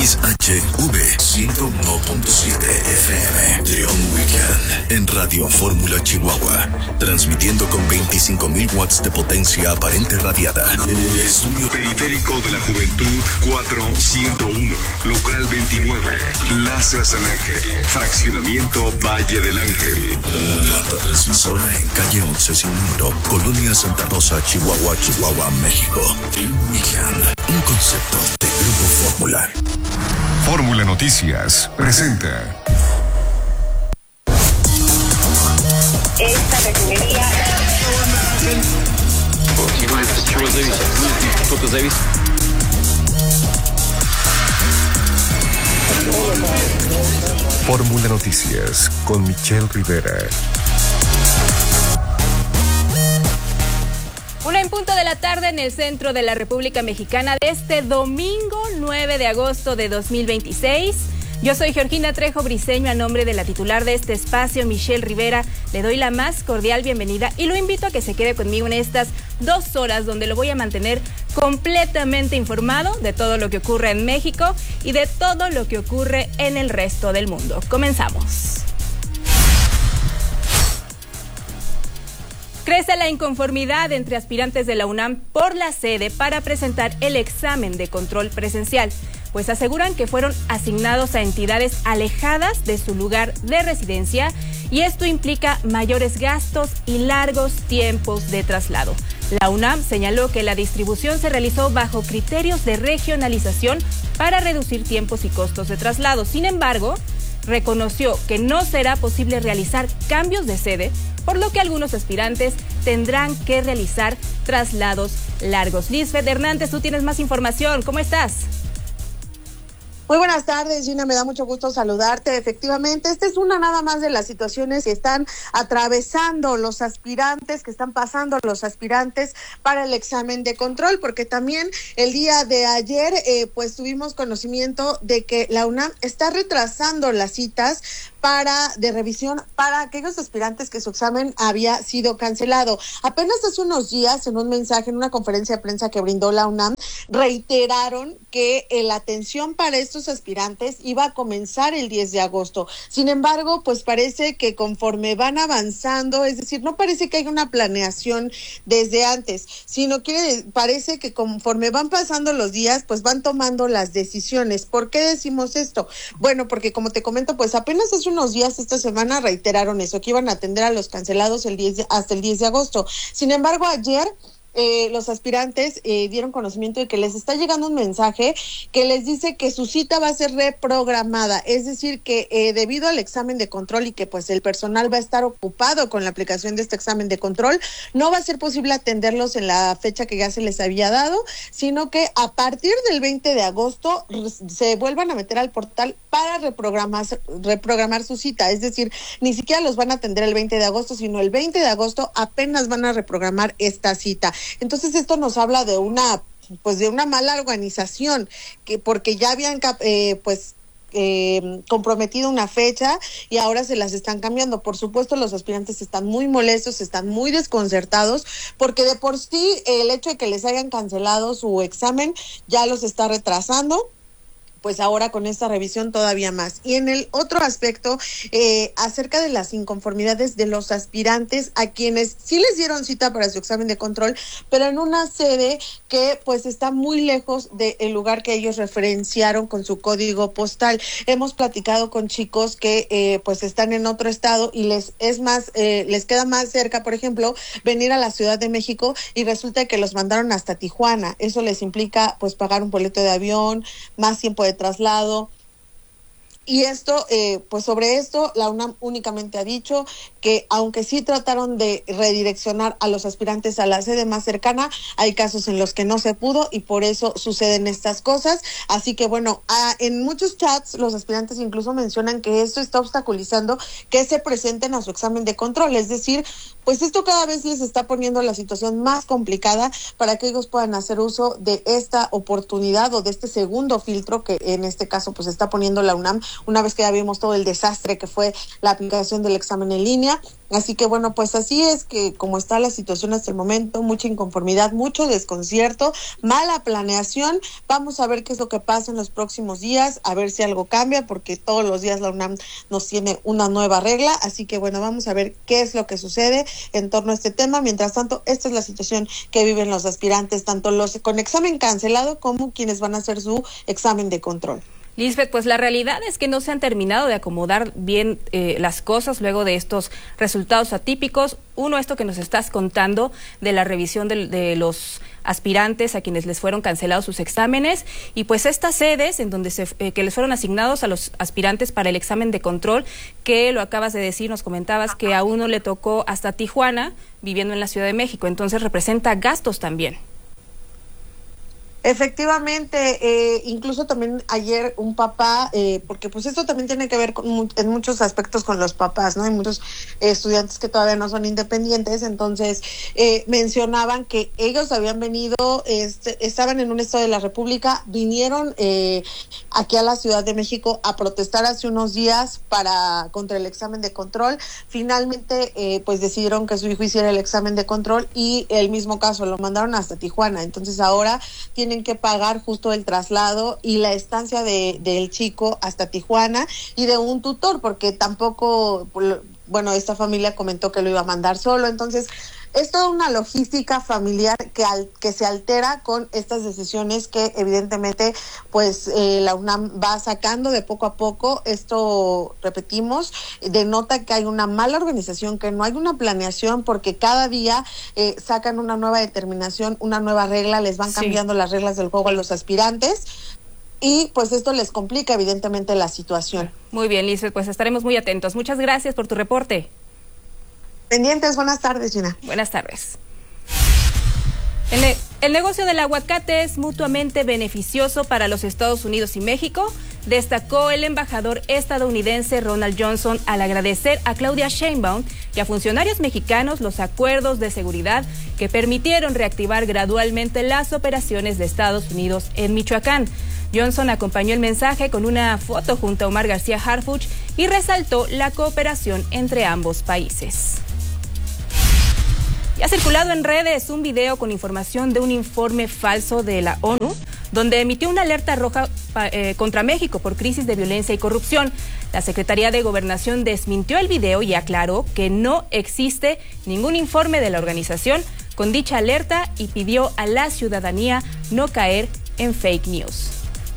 XHV 101.7 FM. Trion Weekend en Radio Fórmula Chihuahua. Transmitiendo con 25,000 watts de potencia aparente radiada. Estudio Periférico de la Juventud 4101. Local 29. Plaza San Ángel. Fraccionamiento Valle del Ángel. La transmisora en calle 11 sin número. Colonia Santa Rosa, Chihuahua, Chihuahua, México. Trion Weekend. Un concepto de Grupo Fórmula. Fórmula Noticias presenta. Esta refinería. Fórmula Noticias con Michelle Rivera. 1:00 de la tarde en el centro de la República Mexicana de este domingo 9 de agosto de 2026. Yo soy Georgina Trejo Briceño, a nombre de la titular de este espacio, Michelle Rivera. Le doy la más cordial bienvenida y lo invito a que se quede conmigo en estas 2 horas donde lo voy a mantener completamente informado de todo lo que ocurre en México y de todo lo que ocurre en el resto del mundo. Comenzamos. Crece la inconformidad entre aspirantes de la UNAM por la sede para presentar el examen de control presencial, pues aseguran que fueron asignados a entidades alejadas de su lugar de residencia y esto implica mayores gastos y largos tiempos de traslado. La UNAM señaló que la distribución se realizó bajo criterios de regionalización para reducir tiempos y costos de traslado. Sin embargo, reconoció que no será posible realizar cambios de sede, por lo que algunos aspirantes tendrán que realizar traslados largos. Lisbeth Hernández, tú tienes más información. ¿Cómo estás? Muy buenas tardes, Gina, me da mucho gusto saludarte. Efectivamente, esta es una nada más de las situaciones que están atravesando los aspirantes, que están pasando los aspirantes para el examen de control, porque también el día de ayer, pues tuvimos conocimiento de que la UNAM está retrasando las citas de revisión para aquellos aspirantes que su examen había sido cancelado. Apenas hace unos días, en un mensaje, en una conferencia de prensa que brindó la UNAM, reiteraron que la atención para estos aspirantes iba a comenzar el 10 de agosto. Sin embargo, pues parece que conforme van avanzando, es decir, no parece que haya una planeación desde antes, sino que parece que conforme van pasando los días, pues van tomando las decisiones. ¿Por qué decimos esto? Bueno, porque como te comento, pues apenas hace unos días esta semana reiteraron eso, que iban a atender a los cancelados hasta el 10 de agosto. Sin embargo, ayer los aspirantes dieron conocimiento de que les está llegando un mensaje que les dice que su cita va a ser reprogramada, es decir, que debido al examen de control y que pues el personal va a estar ocupado con la aplicación de este examen de control, no va a ser posible atenderlos en la fecha que ya se les había dado, sino que a partir del 20 de agosto se vuelvan a meter al portal para reprogramar su cita, es decir, ni siquiera los van a atender el 20 de agosto, sino el 20 de agosto apenas van a reprogramar esta cita. Entonces esto nos habla de una mala organización, que porque ya habían comprometido una fecha y ahora se las están cambiando. Por supuesto, los aspirantes están muy molestos, están muy desconcertados, porque de por sí el hecho de que les hayan cancelado su examen ya los está retrasando. Pues ahora con esta revisión todavía más. Y en el otro aspecto, acerca de las inconformidades de los aspirantes a quienes sí les dieron cita para su examen de control, pero en una sede que pues está muy lejos del lugar que ellos referenciaron con su código postal. Hemos platicado con chicos que pues están en otro estado y les queda más cerca, por ejemplo, venir a la Ciudad de México, y resulta que los mandaron hasta Tijuana. Eso les implica pues pagar un boleto de avión, más tiempo de traslado. Y esto, pues sobre esto, la UNAM únicamente ha dicho que aunque sí trataron de redireccionar a los aspirantes a la sede más cercana, hay casos en los que no se pudo y por eso suceden estas cosas. Así que bueno, en muchos chats los aspirantes incluso mencionan que esto está obstaculizando que se presenten a su examen de control. Es decir, pues esto cada vez les está poniendo la situación más complicada para que ellos puedan hacer uso de esta oportunidad o de este segundo filtro que en este caso pues está poniendo la UNAM una vez que ya vimos todo el desastre que fue la aplicación del examen en línea. Así que bueno, pues así es que como está la situación hasta el momento, mucha inconformidad, mucho desconcierto, mala planeación. Vamos a ver qué es lo que pasa en los próximos días, a ver si algo cambia, porque todos los días la UNAM nos tiene una nueva regla. Así que bueno, vamos a ver qué es lo que sucede en torno a este tema. Mientras tanto, esta es la situación que viven los aspirantes, tanto los con examen cancelado como quienes van a hacer su examen de control. Lisbeth, pues la realidad es que no se han terminado de acomodar bien las cosas luego de estos resultados atípicos. Uno, esto que nos estás contando de la revisión de los aspirantes a quienes les fueron cancelados sus exámenes, y pues estas sedes en donde que les fueron asignados a los aspirantes para el examen de control, que lo acabas de decir, nos comentabas que a uno le tocó hasta Tijuana, viviendo en la Ciudad de México, entonces representa gastos también. Efectivamente, incluso también ayer un papá, porque pues esto también tiene que ver en muchos aspectos con los papás, ¿no? Hay muchos estudiantes que todavía no son independientes, entonces mencionaban que ellos habían venido, estaban en un estado de la República, vinieron aquí a la Ciudad de México a protestar hace unos días contra el examen de control. Finalmente, pues decidieron que su hijo hiciera el examen de control y el mismo caso lo mandaron hasta Tijuana. Entonces ahora tienen que pagar justo el traslado y la estancia del chico hasta Tijuana y de un tutor, porque tampoco, bueno, esta familia comentó que lo iba a mandar solo. Entonces es toda una logística familiar que se altera con estas decisiones que evidentemente pues la UNAM va sacando de poco a poco. Esto, repetimos, denota que hay una mala organización, que no hay una planeación, porque cada día sacan una nueva determinación, una nueva regla, les van cambiando las reglas del juego a los aspirantes. Y pues esto les complica evidentemente la situación. Muy bien, Lisbeth, pues estaremos muy atentos. Muchas gracias por tu reporte. Pendientes, buenas tardes, Gina. Buenas tardes. El negocio del aguacate es mutuamente beneficioso para los Estados Unidos y México, destacó el embajador estadounidense Ronald Johnson al agradecer a Claudia Sheinbaum y a funcionarios mexicanos los acuerdos de seguridad que permitieron reactivar gradualmente las operaciones de Estados Unidos en Michoacán. Johnson acompañó el mensaje con una foto junto a Omar García Harfuch y resaltó la cooperación entre ambos países. Ya ha circulado en redes un video con información de un informe falso de la ONU, donde emitió una alerta roja contra México por crisis de violencia y corrupción. La Secretaría de Gobernación desmintió el video y aclaró que no existe ningún informe de la organización con dicha alerta y pidió a la ciudadanía no caer en fake news.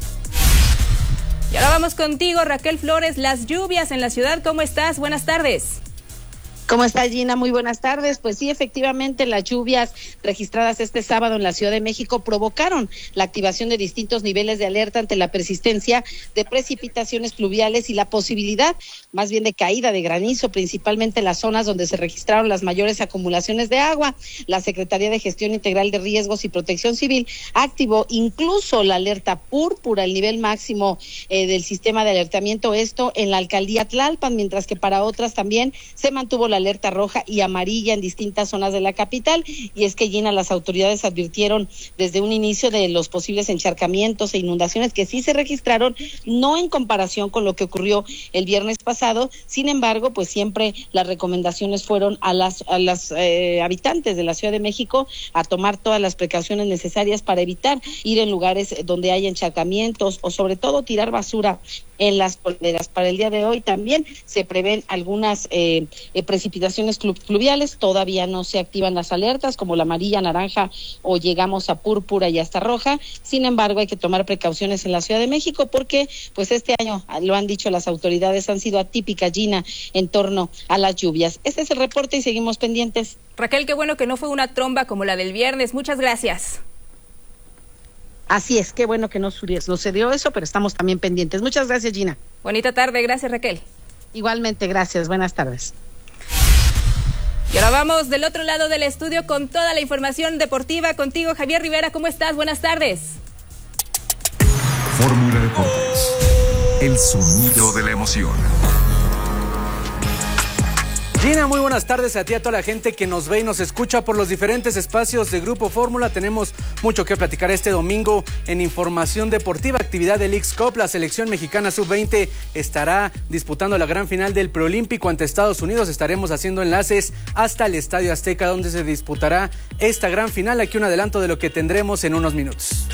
Y ahora vamos contigo, Raquel Flores. Las lluvias en la ciudad, ¿cómo estás? Buenas tardes. ¿Cómo estás, Gina? Muy buenas tardes. Pues sí, efectivamente, las lluvias registradas este sábado en la Ciudad de México provocaron la activación de distintos niveles de alerta ante la persistencia de precipitaciones pluviales y la posibilidad, más bien, de caída de granizo, principalmente en las zonas donde se registraron las mayores acumulaciones de agua. La Secretaría de Gestión Integral de Riesgos y Protección Civil activó incluso la alerta púrpura, el nivel máximo del sistema de alertamiento, esto en la alcaldía Tlalpan, mientras que para otras también se mantuvo la alerta roja y amarilla en distintas zonas de la capital. Y es que, Gina, las autoridades advirtieron desde un inicio de los posibles encharcamientos e inundaciones que sí se registraron, no en comparación con lo que ocurrió el viernes pasado. Sin embargo, pues siempre las recomendaciones fueron a las habitantes de la Ciudad de México a tomar todas las precauciones necesarias para evitar ir en lugares donde haya encharcamientos o sobre todo tirar basura en las polderas. Para el día de hoy también se prevén algunas precipitaciones pluviales. Todavía no se activan las alertas como la amarilla, naranja o llegamos a púrpura y hasta roja. Sin embargo, hay que tomar precauciones en la Ciudad de México porque pues este año, lo han dicho las autoridades, han sido atípicas, Gina, en torno a las lluvias. Este es el reporte y seguimos pendientes. Raquel, qué bueno que no fue una tromba como la del viernes. Muchas gracias. Así es, qué bueno que no sucedió eso, pero estamos también pendientes. Muchas gracias, Gina. Bonita tarde, gracias, Raquel. Igualmente, gracias, buenas tardes. Y ahora vamos del otro lado del estudio con toda la información deportiva. Contigo, Javier Rivera, ¿cómo estás? Buenas tardes. Fórmula Deportes, el sonido de la emoción. Gina, muy buenas tardes a ti, a toda la gente que nos ve y nos escucha por los diferentes espacios de Grupo Fórmula. Tenemos mucho que platicar este domingo en información deportiva, actividad del Leagues Cup. La selección mexicana sub-20 estará disputando la gran final del preolímpico ante Estados Unidos. Estaremos haciendo enlaces hasta el Estadio Azteca, donde se disputará esta gran final. Aquí un adelanto de lo que tendremos en unos minutos.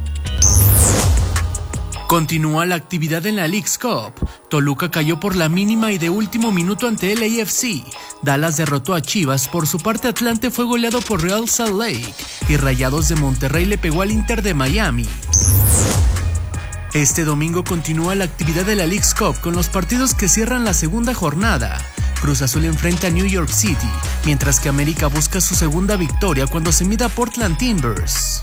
Continúa la actividad en la Leagues Cup. Toluca cayó por la mínima y de último minuto ante LAFC. Dallas derrotó a Chivas. Por su parte, Atlante fue goleado por Real Salt Lake. Y Rayados de Monterrey le pegó al Inter de Miami. Este domingo continúa la actividad de la Leagues Cup con los partidos que cierran la segunda jornada. Cruz Azul enfrenta a New York City, mientras que América busca su segunda victoria cuando se mida a Portland Timbers.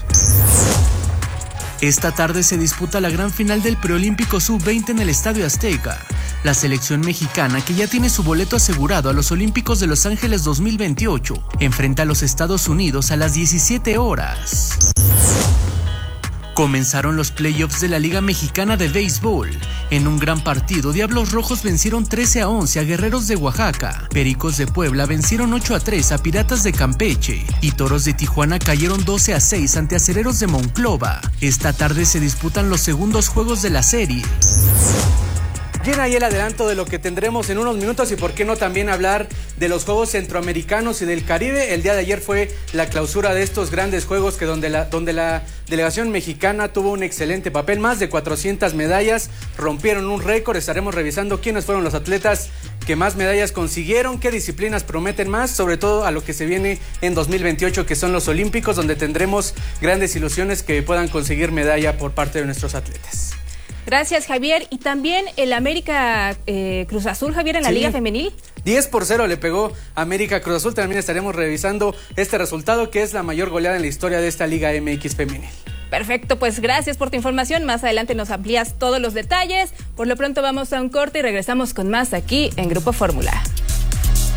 Esta tarde se disputa la gran final del preolímpico sub-20 en el Estadio Azteca. La selección mexicana, que ya tiene su boleto asegurado a los Olímpicos de Los Ángeles 2028, enfrenta a los Estados Unidos a las 17 horas. Comenzaron los playoffs de la Liga Mexicana de Béisbol. En un gran partido, Diablos Rojos vencieron 13-11 a Guerreros de Oaxaca. Pericos de Puebla vencieron 8-3 a Piratas de Campeche. Y Toros de Tijuana cayeron 12-6 ante Acereros de Monclova. Esta tarde se disputan los segundos juegos de la serie. Llena ahí el adelanto de lo que tendremos en unos minutos y por qué no también hablar de los Juegos Centroamericanos y del Caribe. El día de ayer fue la clausura de estos grandes juegos donde la delegación mexicana tuvo un excelente papel, más de 400 medallas, rompieron un récord. Estaremos revisando quiénes fueron los atletas que más medallas consiguieron, qué disciplinas prometen más, sobre todo a lo que se viene en 2028, que son los Olímpicos, donde tendremos grandes ilusiones que puedan conseguir medalla por parte de nuestros atletas. Gracias, Javier. Y también el América Cruz Azul, Javier, en la Liga Femenil. 10-0 le pegó América Cruz Azul. También estaremos revisando este resultado, que es la mayor goleada en la historia de esta Liga MX femenil. Perfecto, pues gracias por tu información. Más adelante nos amplías todos los detalles. Por lo pronto vamos a un corte y regresamos con más aquí en Grupo Fórmula.